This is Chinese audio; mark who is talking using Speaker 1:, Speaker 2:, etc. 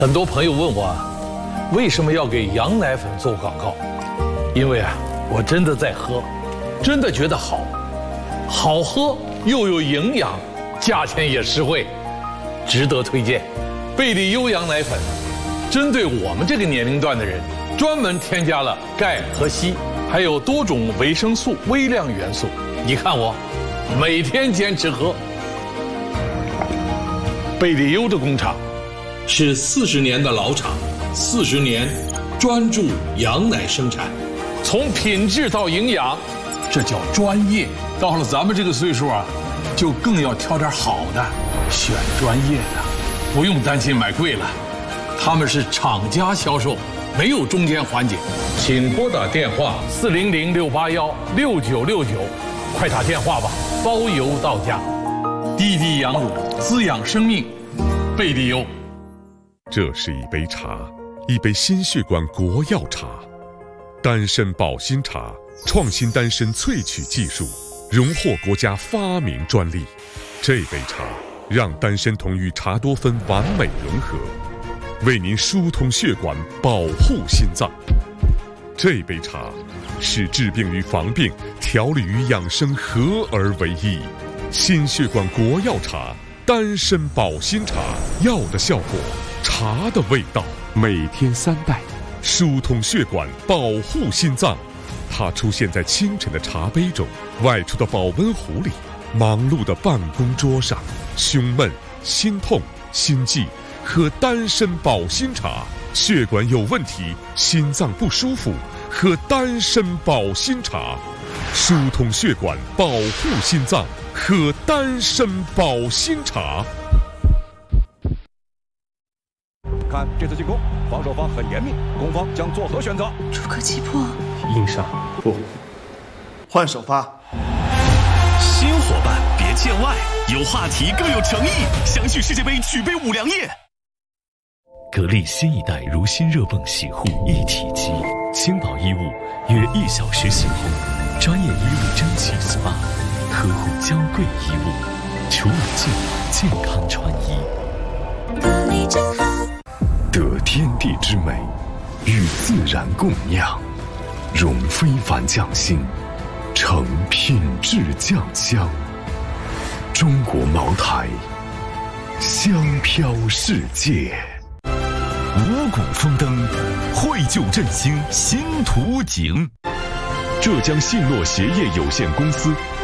Speaker 1: 很多朋友问我为什么要给羊奶粉做广告？因为我真的在喝，真的觉得好喝又有营养，价钱也实惠，值得推荐。贝利优羊奶粉针对我们这个年龄段的人，专门添加了钙和硒，还有多种维生素、微量元素。你看我每天坚持喝。贝利优的工厂是40年的老厂，40年专注羊奶生产，从品质到营养，这叫专业。到了咱们这个岁数就更要挑点好的，选专业的，不用担心买贵了。他们是厂家销售，没有中间环节。请拨打电话400-681-6969，快打电话吧，包邮到家。滴滴羊乳，滋养生命，贝利优。
Speaker 2: 这是一杯茶，一杯心血管国药茶，丹参保心茶，创新丹参萃取技术，荣获国家发明专利。这杯茶让丹参酮与茶多酚完美融合，为您疏通血管，保护心脏。这杯茶是治病与防病、调理与养生合而为一。心血管国药茶，丹参保心茶，药的效果，茶的味道，每天3袋，疏通血管，保护心脏。它出现在清晨的茶杯中，外出的保温壶里，忙碌的办公桌上。胸闷、心痛、心悸，喝丹参保心茶；血管有问题、心脏不舒服，喝丹参保心茶。疏通血管，保护心脏，喝丹参保心茶。
Speaker 3: 看这次进攻，防守方很严密，攻方将作何选择？
Speaker 4: 主客击破，
Speaker 5: 硬上不换首发。
Speaker 6: 新伙伴别见外，有话题更有诚意，相续世界杯举杯五粮液。格力新一代如新热泵洗护一体机，轻薄衣物约1小时洗护，专业衣物蒸汽 SPA， 呵护娇贵衣物，除霉健康穿衣。
Speaker 4: 格力真好，
Speaker 6: 得天地之美，与自然共酿，融非凡匠心，成品质酱香。中国茅台，香飘世界。五谷丰登，绘就振兴新图景。浙江信诺鞋业有限公司